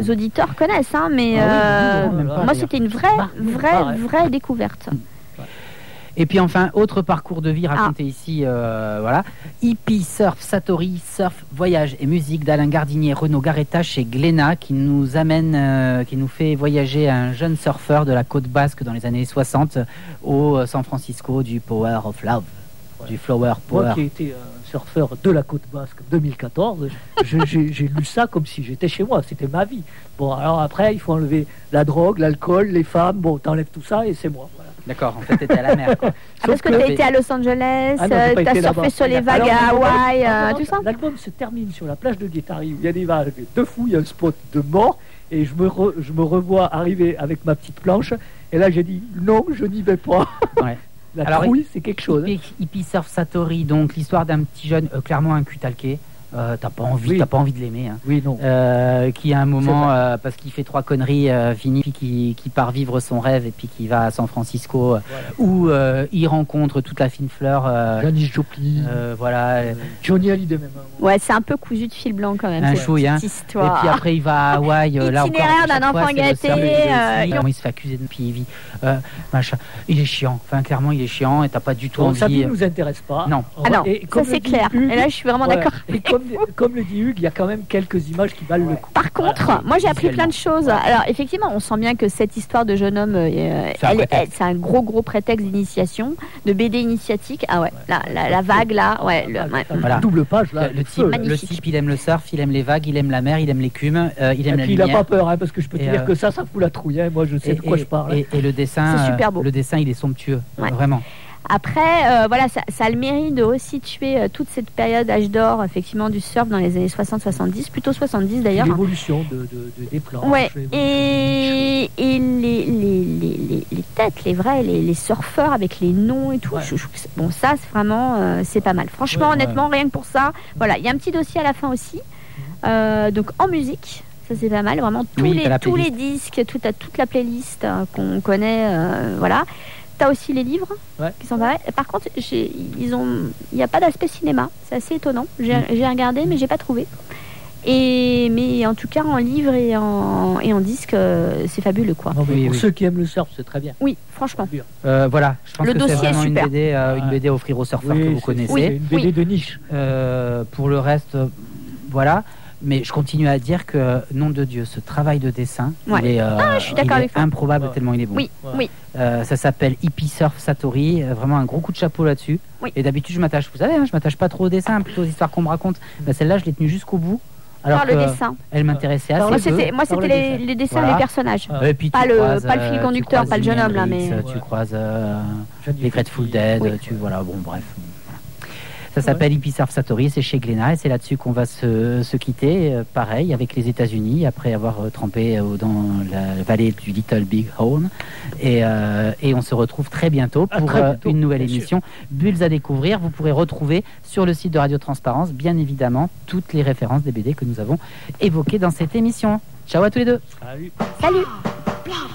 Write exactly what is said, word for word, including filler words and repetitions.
auditeurs connaissent, hein, mais Ah oui, euh, oui, oui, oui, oui, moi oui. c'était une vraie, vraie, Pareil. vraie découverte. Et puis enfin, autre parcours de vie raconté ah. ici, euh, voilà. Hippie, surf, Satori, surf, voyage et musique d'Alain Gardinier, Renaud Garetta chez Glénat, qui nous amène, euh, qui nous fait voyager un jeune surfeur de la côte basque dans les années soixante au San Francisco du Power of Love, ouais. du Flower Power. Moi qui ai été un surfeur de la côte basque deux mille quatorze, je, j'ai, j'ai lu ça comme si j'étais chez moi, c'était ma vie. Bon, alors après, il faut enlever la drogue, l'alcool, les femmes, bon, t'enlèves tout ça et c'est moi. Voilà. D'accord, en fait, t'étais à la mer, quoi. Ah, parce que, que t'as été à Los Angeles, ah non, euh, t'as surfé là-bas. Sur les vagues alors, à Hawaï, euh, tout ça. L'album se termine sur la plage de Guétari, où il y a des vagues de fou, il y a un spot de mort, et je me, re, je me revois arriver avec ma petite planche, et là j'ai dit, non, je n'y vais pas. Ouais. La alors, trouille, c'est quelque chose. Hippie, hippie Surf Satori, donc l'histoire d'un petit jeune, euh, clairement un cul talqué. Euh, t'as pas envie, oui. t'as pas envie de l'aimer, hein. Oui, non. Euh, qui à un moment, euh, parce qu'il fait trois conneries, euh, finit, puis qui, qui part vivre son rêve et puis qui va à San Francisco, voilà. où euh, il rencontre toute la fine fleur. Euh, Janis Joplin. Euh, voilà. Euh, Johnny Hallyday même. Ouais, c'est un peu cousu de fil blanc quand même. Un chouille, hein. Histoire. Et puis après, il va à Hawaï. Euh, là Itinéraire d'un enfant gâté. Euh, il, il se fait accuser de puis il vit. Euh, machin. Il est chiant. Enfin, clairement, il est chiant et t'as pas du tout bon, envie. Ça ne nous intéresse pas. Non. Ah non. Et ça c'est clair. Hugues, et là, je suis vraiment voilà. d'accord. Et comme, comme le dit Hugues, il y a quand même quelques images qui valent ouais. le coup. Par contre, voilà, moi j'ai appris plein de choses. Alors effectivement, on sent bien que cette histoire de jeune homme, euh, c'est, un elle, elle, c'est un gros gros prétexte d'initiation, de B D initiatique. Ah ouais, la, la, la vague là, ouais, le, ouais. Voilà. Double page là. Le, le, type, le type, il aime le surf, il aime les vagues, il aime la mer, il aime l'écume, euh, il aime et la puis lumière. Il a pas peur, hein, parce que je peux te et dire euh, que ça, ça fout la trouille. Hein. Moi, je sais et, de quoi et, je parle. Et, et le dessin, c'est super beau. Le dessin, il est somptueux, ouais. vraiment. Après, euh, voilà, ça, ça a le mérite de aussi tuer euh, toute cette période âge d'or, effectivement, du surf dans les années soixante soixante-dix, plutôt soixante-dix d'ailleurs. L'évolution de, de, de, des planches. Ouais, et, et les, les, les, les, les têtes, les vrais, les, les surfeurs avec les noms et tout. Ouais. Je, je, bon, ça, c'est vraiment, euh, c'est pas mal. Franchement, ouais, honnêtement, ouais. rien que pour ça. Voilà, il y a un petit dossier à la fin aussi. Euh, donc, en musique. Ça c'est pas mal, vraiment tous, oui, les, tous les disques, toute, toute la playlist euh, qu'on connaît, euh, voilà. T'as aussi les livres ouais. qui sont pareils. Par contre, j'ai, ils ont, il n'y a pas d'aspect cinéma, c'est assez étonnant. J'ai, mmh. j'ai regardé, mais j'ai pas trouvé. Et mais en tout cas, en livre et en et en disque, euh, c'est fabuleux quoi. Non, oui, pour oui. ceux qui aiment le surf, c'est très bien. Oui, franchement. Euh, voilà, je pense le que dossier c'est vraiment est super. une B D, euh, une B D à offrir aux surfeurs oui, que vous connaissez. Oui, une B D oui. de niche. Euh, pour le reste, euh, voilà. Mais je continue à dire que, nom de Dieu, ce travail de dessin, ouais. il est, euh, ah, je suis d'accord il avec est improbable ouais. tellement il est bon. Oui, ouais. oui. Euh, ça s'appelle Hippie Surf Satori, euh, vraiment un gros coup de chapeau là-dessus. Oui. Et d'habitude, je m'attache, vous savez, hein, je m'attache pas trop au dessin, plutôt aux histoires qu'on me raconte. Mm. Mais celle-là, je l'ai tenue jusqu'au bout. Alors Par que le dessin. Elle m'intéressait assez moi, c'était, peu. moi, c'était les, dessin. les dessins voilà. des personnages. Euh, et puis, pas, le, croises, pas le fil conducteur, pas le jeune homme là, mais. Tu croises euh, les Grateful Dead, oui. tu voilà, bon, bref. Ça s'appelle ouais. Hippie Surf Satori, c'est chez Glénat et c'est là-dessus qu'on va se, se quitter, euh, pareil, avec les États-Unis, après avoir euh, trempé euh, dans la vallée du Little Big Horn. Et, euh, et on se retrouve très bientôt pour très bientôt, euh, une nouvelle émission sûr. Bulles à découvrir. Vous pourrez retrouver sur le site de Radio Transparence, bien évidemment, toutes les références des B D que nous avons évoquées dans cette émission. Ciao à tous les deux. Salut. Salut.